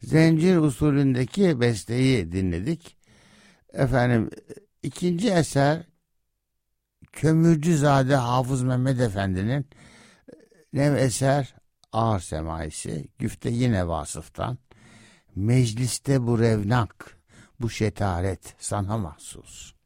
Zencir usulündeki besteyi dinledik. Efendim, ikinci eser Kömürcüzade Hafız Mehmet Efendi'nin nev eser Ağır Semaisi. Güfte yine Vasıf'tan. Mecliste bu revnak, bu şetaret sana mahsus.